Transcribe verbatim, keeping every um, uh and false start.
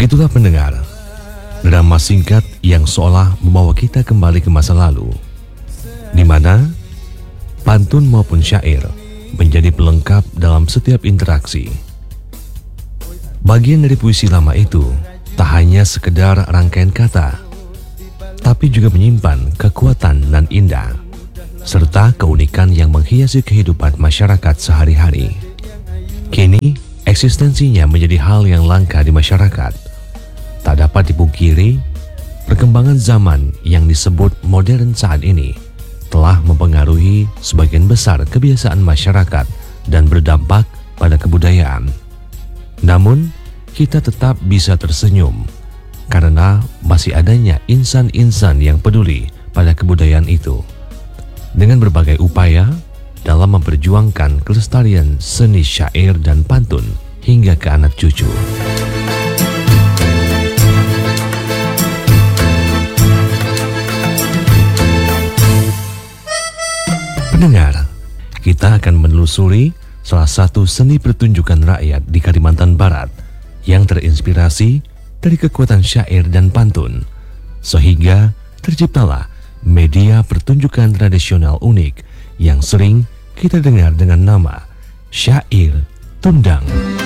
Begitulah pendengar, drama singkat yang seolah membawa kita kembali ke masa lalu, di mana pantun maupun syair menjadi pelengkap dalam setiap interaksi. Bagian dari puisi lama itu tak hanya sekedar rangkaian kata, tapi juga menyimpan kekuatan nan indah, serta keunikan yang menghiasi kehidupan masyarakat sehari-hari. Kini, eksistensinya menjadi hal yang langka di masyarakat. Tak dapat dipungkiri, perkembangan zaman yang disebut modern saat ini telah mempengaruhi sebagian besar kebiasaan masyarakat dan berdampak pada kebudayaan. Namun, kita tetap bisa tersenyum karena masih adanya insan-insan yang peduli pada kebudayaan itu, dengan berbagai upaya dalam memperjuangkan kelestarian seni syair dan pantun hingga ke anak cucu. Pendengar, kita akan menelusuri salah satu seni pertunjukan rakyat di Kalimantan Barat yang terinspirasi dari kekuatan syair dan pantun, sehingga terciptalah media pertunjukan tradisional unik yang sering kita dengar dengan nama syair tundang.